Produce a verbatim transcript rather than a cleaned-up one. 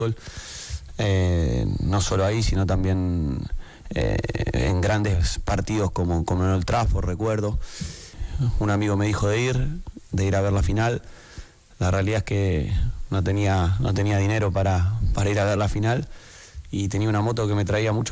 Eh, no solo ahí, sino también eh, en grandes partidos como, como en el Trafford, recuerdo. Un amigo me dijo de ir, de ir a ver la final. La realidad es que no tenía, no tenía dinero para, para ir a ver la final y tenía una moto que me traía mucho